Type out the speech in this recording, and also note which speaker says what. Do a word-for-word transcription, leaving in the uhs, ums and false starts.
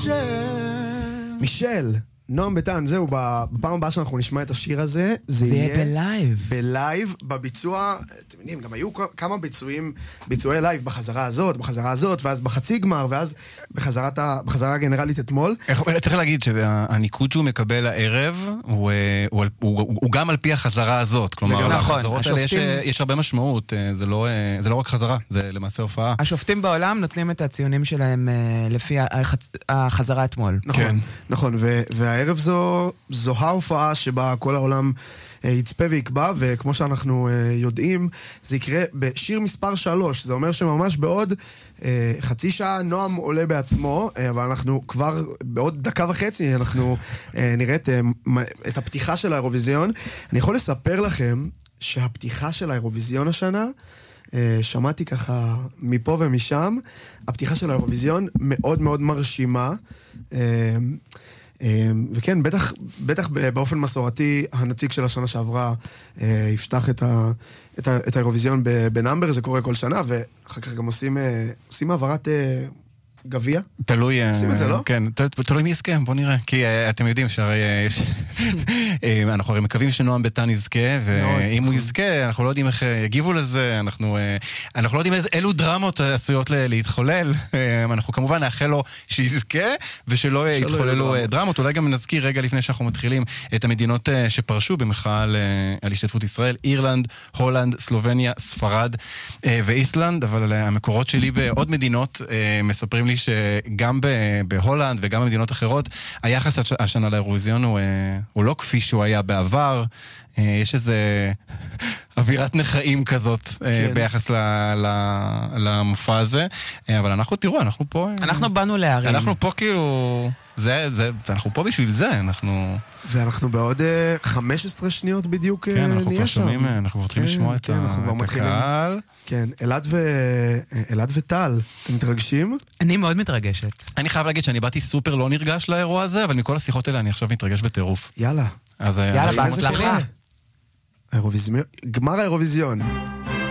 Speaker 1: מישל, נועם ביטן, זהו, בפעם הבאה שאנחנו נשמע את השיר הזה, זה יהיה
Speaker 2: בלייב.
Speaker 1: בלייב, בביצוע, אתם יודעים, גם היו כמה ביצועים, ביצועי לייב בחזרה הזאת, בחזרה הזאת, ואז בחצי גמר, ואז בחזרה הגנרלית אתמול.
Speaker 3: צריך להגיד שהניקוד שהוא מקבל הערב, הוא גם על פי החזרה הזאת. כלומר, לחזרות האלה יש הרבה משמעות, זה לא רק חזרה, זה למעשה הופעה.
Speaker 2: השופטים בעולם נותנים את הציונים שלהם לפי החזרה אתמול.
Speaker 1: נכון, נכון, והערב זו, זו ההופעה שבה כל העולם יצפה ויקבע, וכמו שאנחנו יודעים, זה יקרה בשיר מספר שלוש. זה אומר שממש בעוד חצי שעה נועם עולה בעצמו, אבל אנחנו כבר בעוד דקה וחצי, אנחנו נראה את, את הפתיחה של האירוויזיון. אני יכול לספר לכם שהפתיחה של האירוויזיון השנה, שמעתי ככה מפה ומשם, הפתיחה של האירוויזיון מאוד מאוד מרשימה, וכן, בטח, בטח באופן מסורתי, הנציג של השנה שעברה יפתח את, ה, את, ה, את האירוויזיון בנאמבר, זה קורה כל שנה, ואחר כך גם עושים, עושים העברת גביע.
Speaker 3: תלוי,
Speaker 1: עושים את זה, לא?
Speaker 3: כן, תלוי מי יזכה, בוא נראה. כי אתם יודעים שהרי יש... אנחנו הרי מקווים שנועם ביטן יזכה, ואם הוא יזכה, אנחנו לא יודעים איך יגיבו לזה, אנחנו לא יודעים אילו דרמות עשויות להתחולל. אנחנו כמובן נאחל לו שיזכה, ושלא יתחוללו דרמות. אולי גם נזכיר רגע לפני שאנחנו מתחילים את המדינות שפרשו במחאה על השתתפות ישראל, אירלנד, הולנד, סלובניה, ספרד ואיסלנד, אבל המקורות שלי בעוד מדינות מספרים לי שגם בהולנד וגם במדינות אחרות, היחס השנה לאירוויזיון הוא, הוא לא כפי שהוא היה בעבר. יש איזה אווירת נחאים כזאת כן. ביחס ל, ל, למופע הזה. אבל אנחנו, תראו, אנחנו פה...
Speaker 2: אנחנו באנו להרים.
Speaker 3: אנחנו פה כאילו... זה, זה, אנחנו פה בשביל זה, אנחנו...
Speaker 1: ואנחנו בעוד uh, חמש עשרה שניות בדיוק
Speaker 3: כן, אנחנו
Speaker 1: נהיה
Speaker 3: כבר
Speaker 1: שם.
Speaker 3: שומעים, אנחנו כבר צריכים לשמוע
Speaker 1: כן,
Speaker 3: את הקהל.
Speaker 1: כן, אלעד ו... אלעד וטל, אתם מתרגשים?
Speaker 2: אני מאוד מתרגשת.
Speaker 3: אני חייב להגיד שאני באתי סופר לא נרגש לאירוע הזה, אבל מכל השיחות האלה אני עכשיו מתרגש בטירוף.
Speaker 1: יאללה.
Speaker 3: אז
Speaker 2: יאללה, בהצלחה.
Speaker 1: האירוויזיון, גמר האירוויזיון.